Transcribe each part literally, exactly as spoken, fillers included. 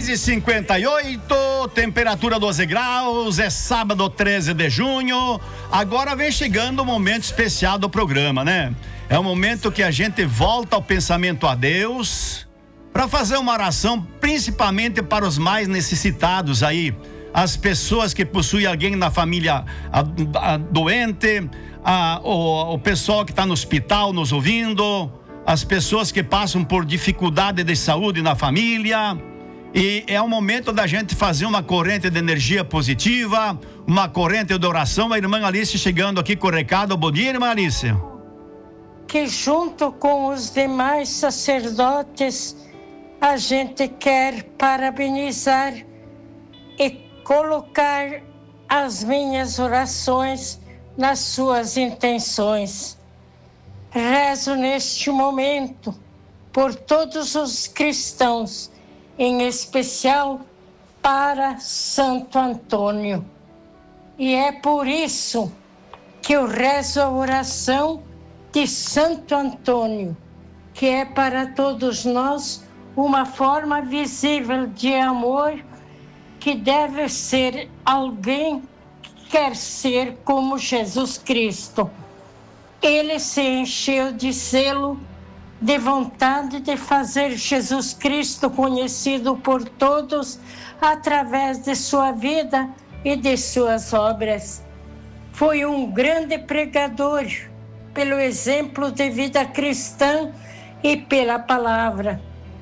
seis e cinquenta e oito, temperatura doze graus, é sábado treze de junho. Agora vem chegando o momento especial do programa, né? É o momento que a gente volta ao pensamento a Deus para fazer uma oração, principalmente para os mais necessitados aí, as pessoas que possuem alguém na família a, a, doente, a, o, o pessoal que está no hospital nos ouvindo, as pessoas que passam por dificuldade de saúde na família. E é o momento da gente fazer uma corrente de energia positiva, uma corrente de oração. A irmã Alice chegando aqui com o recado. Bom dia, irmã Alice. Que junto com os demais sacerdotes a gente quer parabenizar e colocar as minhas orações nas suas intenções. Rezo neste momento por todos os cristãos, em especial para Santo Antônio. E é por isso que eu rezo a oração de Santo Antônio, que é para todos nós uma forma visível de amor, que deve ser alguém que quer ser como Jesus Cristo. Ele se encheu de zelo, de vontade de fazer Jesus Cristo conhecido por todos através de sua vida e de suas obras. Foi um grande pregador, pelo exemplo de vida cristã e pela palavra.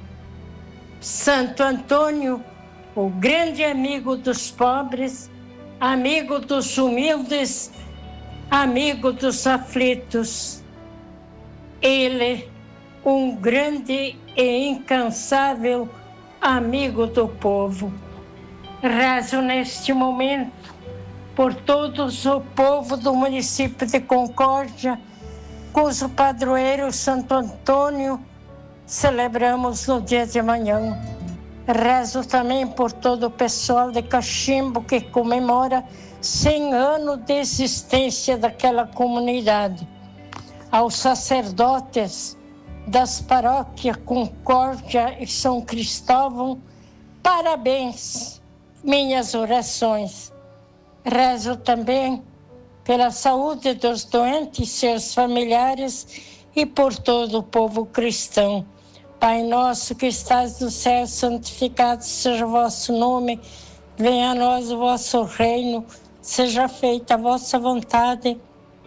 Santo Antônio, o grande amigo dos pobres, amigo dos humildes, amigo dos aflitos. Ele, um grande e incansável amigo do povo. Rezo neste momento por todos o povo do município de Concórdia, cujo padroeiro Santo Antônio celebramos no dia de amanhã. Rezo também por todo o pessoal de Cachimbo que comemora cem anos de existência daquela comunidade. Aos sacerdotes das paróquias Concórdia e São Cristóvão, parabéns, minhas orações. Rezo também pela saúde dos doentes e seus familiares e por todo o povo cristão. Pai nosso que estás no céu, santificado seja o vosso nome, venha a nós o vosso reino, seja feita a vossa vontade,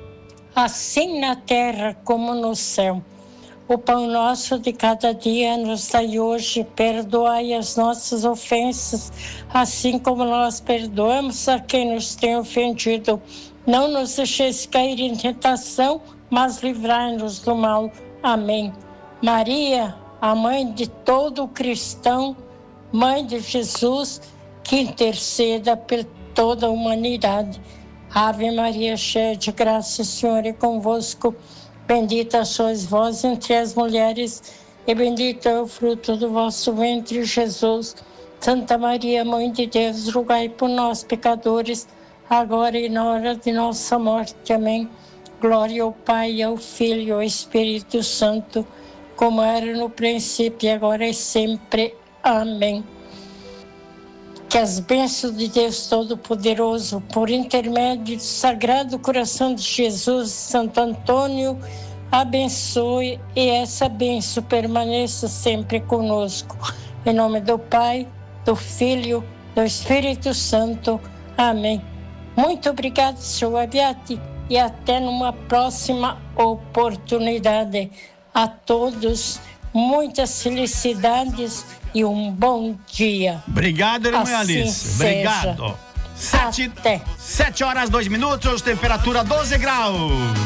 assim na terra como no céu. O pão nosso de cada dia nos dai hoje, perdoai as nossas ofensas, assim como nós perdoamos a quem nos tem ofendido. Não nos deixeis cair em tentação, mas livrai-nos do mal. Amém. Maria, a mãe de todo cristão, mãe de Jesus, que interceda por toda a humanidade. Ave Maria, cheia de graça, o Senhor é convosco. Bendita sois vós entre as mulheres, e bendito é o fruto do vosso ventre, Jesus. Santa Maria, Mãe de Deus, rogai por nós, pecadores, agora e na hora de nossa morte. Amém. Glória ao Pai, ao Filho e ao Espírito Santo, como era no princípio, agora e sempre. Amém. Que as bênçãos de Deus Todo-Poderoso, por intermédio do Sagrado Coração de Jesus, Santo Antônio, abençoe e essa bênção permaneça sempre conosco. Em nome do Pai, do Filho, do Espírito Santo. Amém. Muito obrigado, senhor Abiati, e até numa próxima oportunidade. A todos, muitas felicidades e um bom dia. Obrigado, irmã assim Alice. Seja. Obrigado. Sete, Até. sete horas, dois minutos, temperatura doze graus.